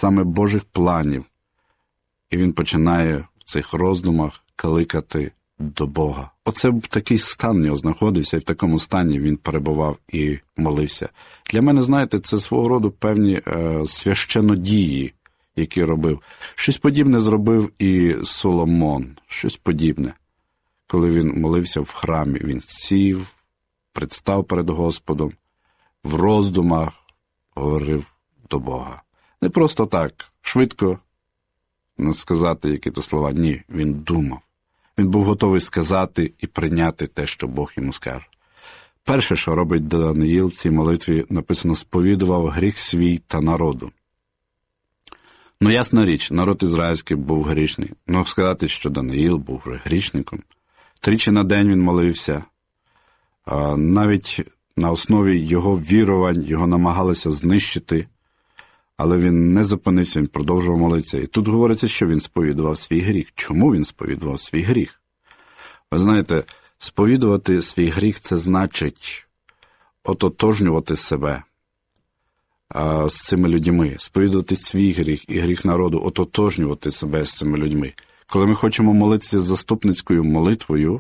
саме Божих планів. І він починає в цих роздумах кликати до Бога. Оце такий стан в нього знаходився, і в такому стані він перебував і молився. Для мене, знаєте, це свого роду певні священнодії, які робив. Щось подібне зробив і Соломон, щось подібне. Коли він молився в храмі, він сів, представ перед Господом, в роздумах говорив до Бога. Не просто так, швидко не сказати які-то слова. Ні, він думав. Він був готовий сказати і прийняти те, що Бог йому скаже. Перше, що робить Даниїл в цій молитві, написано, сповідував гріх свій та народу. Ну, ясна річ, народ ізраїльський був грішний. Ну, сказати, що Даниїл був грішником. 3 на день він молився. Навіть на основі його вірувань його намагалися знищити, але він не зупинився, він продовжував молитися. І тут говориться, що він сповідував свій гріх. Чому він сповідував свій гріх? Ви знаєте, сповідувати свій гріх – це значить ототожнювати себе з цими людьми, сповідувати свій гріх і гріх народу, ототожнювати себе з цими людьми. Коли ми хочемо молитися заступницькою молитвою,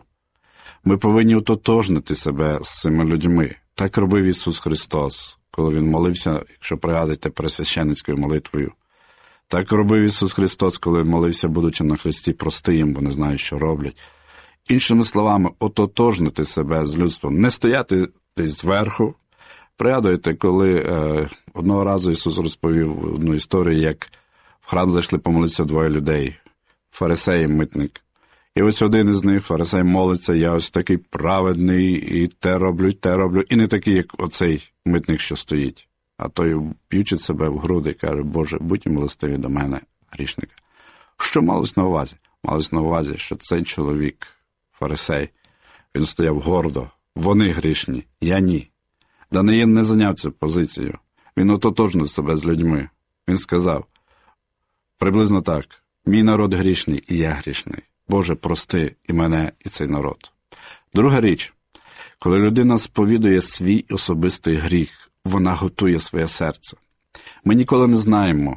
ми повинні ототожнити себе з цими людьми. Так робив Ісус Христос, коли Він молився, якщо пригадуєте, пересвященницькою молитвою. Так робив Ісус Христос, коли молився, будучи на хресті, прости їм, бо не знають, що роблять. Іншими словами, ототожнити себе з людством, не стояти десь зверху. Пригадуєте, коли одного разу Ісус розповів одну історію, як в храм зайшли помолитися 2 людей, фарисей і митник. І ось один із них, фарисей, молиться, я ось такий праведний, і те роблю, і не такий, як оцей митник, що стоїть. А той, б'ючи себе в груди, каже, Боже, будь милостивий до мене, грішника. Що малось на увазі? Малось на увазі, що цей чоловік, фарисей, він стояв гордо, вони грішні, я ні. Даниїл не зайняв цю позицію. Він ототожнив себе з людьми. Він сказав, приблизно так, мій народ грішний, і я грішний. Боже, прости і мене, і цей народ. Друга річ, коли людина сповідує свій особистий гріх, вона готує своє серце. Ми ніколи не знаємо,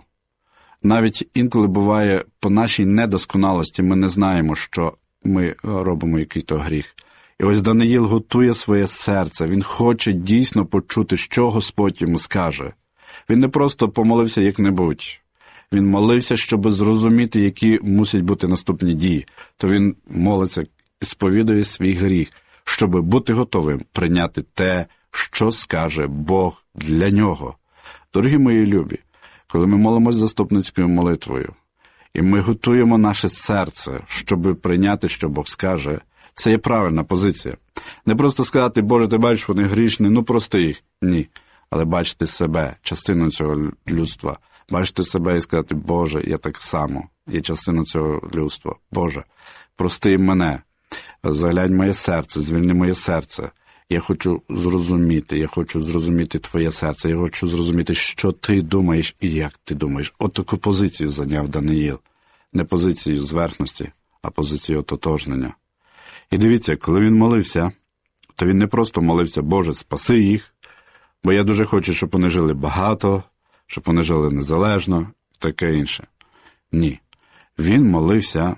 навіть інколи буває, по нашій недосконалості ми не знаємо, що ми робимо який-то гріх. І ось Даниїл готує своє серце, він хоче дійсно почути, що Господь йому скаже. Він не просто помолився як-небудь. Він молився, щоб зрозуміти, які мусять бути наступні дії. То він молиться і сповідує свій гріх, щоб бути готовим прийняти те, що скаже Бог для нього. Дорогі мої любі, коли ми молимось заступницькою молитвою, і ми готуємо наше серце, щоб прийняти, що Бог скаже, це є правильна позиція. Не просто сказати, Боже, ти бачиш, вони грішні, ну прости їх. Ні. Але бачити себе, частину цього людства. Бачити себе і сказати, Боже, я так само, є частина цього людства. Боже, прости мене, заглянь моє серце, звільни моє серце. Я хочу зрозуміти Твоє серце, я хочу зрозуміти, що Ти думаєш і як Ти думаєш. От таку позицію зайняв Даниїл. Не позицію зверхності, а позицію ототожнення. І дивіться, коли він молився, то він не просто молився, Боже, спаси їх, бо я дуже хочу, щоб вони жили багато, щоб вони жили незалежно, і таке інше. Ні. Він молився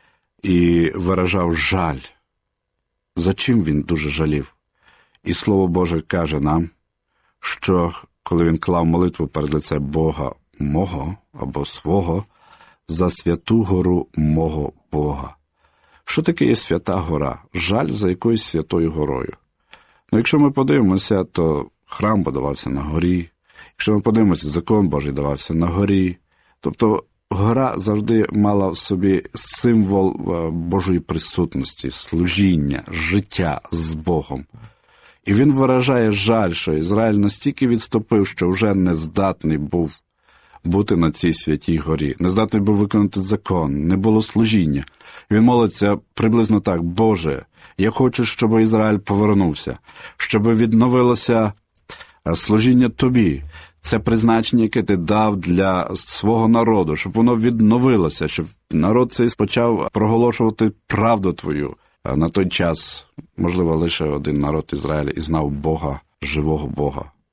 і виражав жаль. За чим він дуже жалів? І Слово Боже каже нам, що коли він клав молитву перед лице Бога мого або свого, за святу гору мого Бога. Що таке є свята гора? Жаль за якоюсь святою горою. Ну, якщо ми подивимося, то храм будувався на горі. Якщо ми подивимося, закон Божий давався на горі. Тобто гора завжди мала в собі символ Божої присутності, служіння, життя з Богом. І він виражає жаль, що Ізраїль настільки відступив, що вже не здатний був бути на цій святій горі. Не здатний був виконати закон, не було служіння. Він молиться приблизно так, Боже, я хочу, щоб Ізраїль повернувся, щоб відновилося служіння Тобі. Це призначення, яке Ти дав для свого народу, щоб воно відновилося, щоб народ цей почав проголошувати правду Твою. А на той час, можливо, лише один народ Ізраїля і знав Бога, живого Бога.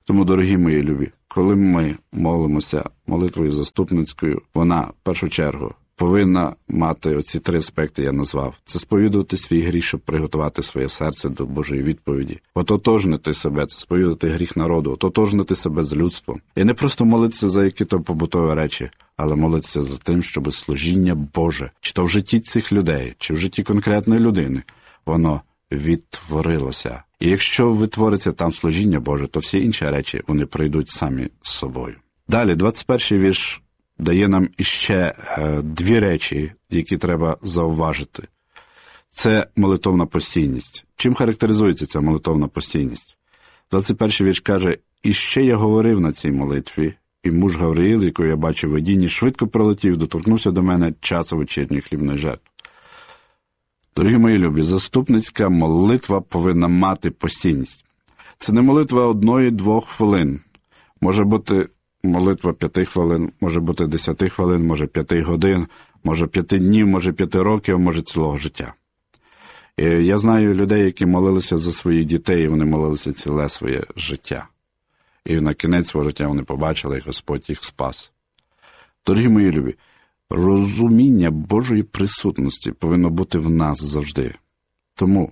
Тому, дорогі мої любі, коли ми молимося молитвою заступницькою, вона, в першу чергу, повинна мати оці 3 аспекти, я назвав. Це сповідувати свій гріх, щоб приготувати своє серце до Божої відповіді. Ототожнити себе, це сповідати гріх народу, ототожнити себе з людством. І не просто молитися за які-то побутові речі, але молитися за тим, щоб служіння Боже, чи то в житті цих людей, чи в житті конкретної людини, воно відтворилося. І якщо витвориться там служіння Боже, то всі інші речі, вони прийдуть самі з собою. Далі, 21-й вірш дає нам іще 2 речі, які треба зауважити. Це молитовна постійність. Чим характеризується ця молитовна постійність? 21-й вірш каже: «І ще я говорив на цій молитві, і муж Гавриїл, якого я бачив в видінні, швидко прилетів, доторкнувся до мене часу вечірньої хлібної жертви». Дорогі мої любі, заступницька молитва повинна мати постійність. Це не молитва 1-2 хвилин. Може бути молитва 5 хвилин, може бути 10 хвилин, може 5 годин, може 5 днів, може 5 років, може цілого життя. І я знаю людей, які молилися за своїх дітей, і вони молилися ціле своє життя. І на кінець свого життя вони побачили, як Господь їх спас. Дорогі мої любі, розуміння Божої присутності повинно бути в нас завжди. Тому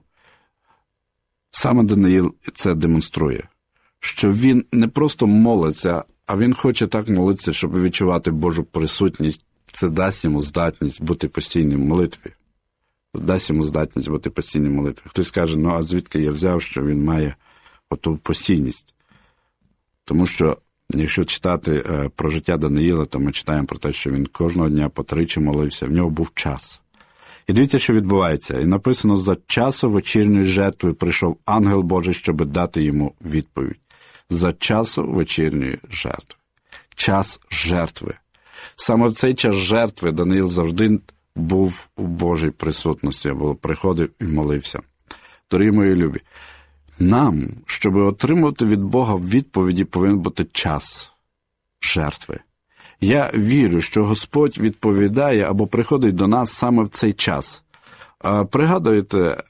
саме Даниїл це демонструє, що він не просто молиться, а він хоче так молитися, щоб відчувати Божу присутність. Це дасть йому здатність бути постійним в молитві. Дасть йому здатність бути постійним в молитві. Хтось каже, а звідки я взяв, що він має оту постійність? Тому що, якщо читати про життя Даниїла, то ми читаємо про те, що він кожного дня по 3 молився, в нього був час. І дивіться, що відбувається. І написано: «За часу вечірньої жертви прийшов ангел Божий, щоб дати йому відповідь». За часу вечірньої жертви. Час жертви. Саме в цей час жертви Даниїл завжди був у Божій присутності, або приходив і молився. Дорогі мої любі, нам, щоб отримати від Бога відповіді, повинен бути час жертви. Я вірю, що Господь відповідає або приходить до нас саме в цей час. Пригадуєте,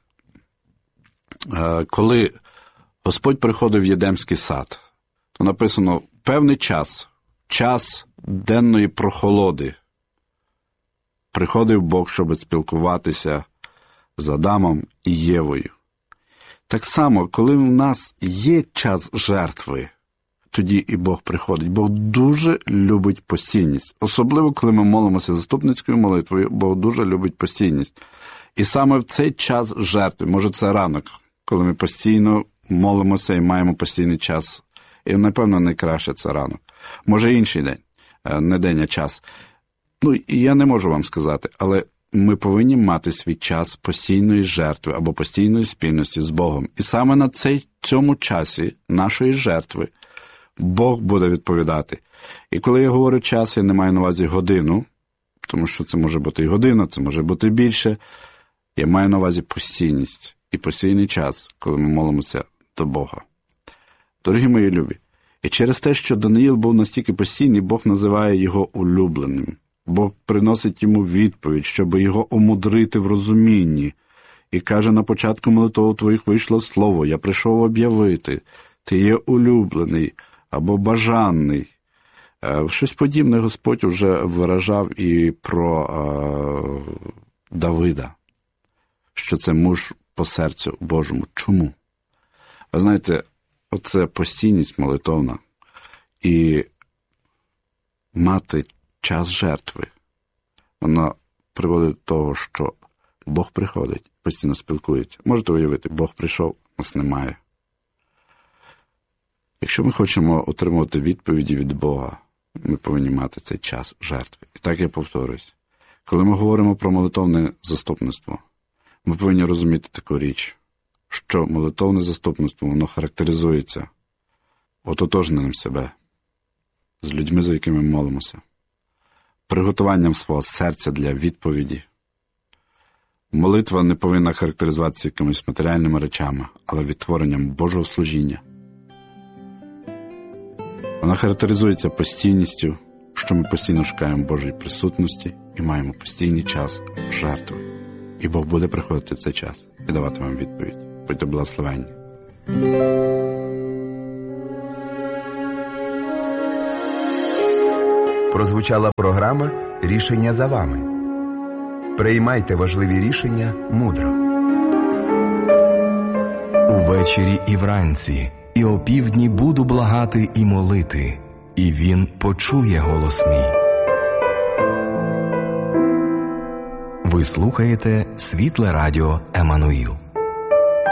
коли Господь приходив в Єдемський сад, то написано певний час денної прохолоди. Приходив Бог, щоб спілкуватися з Адамом і Євою. Так само, коли в нас є час жертви, тоді і Бог приходить. Бог дуже любить постійність. Особливо, коли ми молимося заступницькою молитвою, Бог дуже любить постійність. І саме в цей час жертви, може це ранок, коли ми постійно молимося і маємо постійний час. І, напевно, найкраще це ранок. Може інший день, не день, а час. І я не можу вам сказати, але ми повинні мати свій час постійної жертви або постійної спільності з Богом. І саме на цьому часі нашої жертви Бог буде відповідати. І коли я говорю час, я не маю на увазі годину, тому що це може бути і година, це може бути більше. Я маю на увазі постійність і постійний час, коли ми молимося до Бога. Дорогі мої любі, і через те, що Даниїл був настільки постійний, Бог називає його улюбленим. Бог приносить йому відповідь, щоб його омудрити в розумінні. І каже: на початку молитов твоїх вийшло слово, я прийшов об'явити, ти є улюблений або бажаний. Щось подібне Господь вже виражав і про Давида, що це муж по серцю Божому. Чому? Ви знаєте, оце постійність молитовна і мати час жертви, вона приводить до того, що Бог приходить, постійно спілкується. Можете уявити, Бог прийшов, нас немає. Якщо ми хочемо отримувати відповіді від Бога, ми повинні мати цей час жертви. І так я повторюсь. Коли ми говоримо про молитовне заступництво, ми повинні розуміти таку річ, що молитовне заступництво, воно характеризується ототожненням себе з людьми, за якими ми молимося, приготуванням свого серця для відповіді. Молитва не повинна характеризуватися якимись матеріальними речами, але відтворенням Божого служіння. Вона характеризується постійністю, що ми постійно шукаємо Божої присутності і маємо постійний час жертви. І Бог буде приходити в цей час і давати вам відповідь. Будьте благословенні. Прозвучала програма «Рішення за вами». Приймайте важливі рішення мудро. Увечері і вранці, і опівдні буду благати і молити, і він почує голос мій. Ви слухаєте Світле Радіо Еммануїл.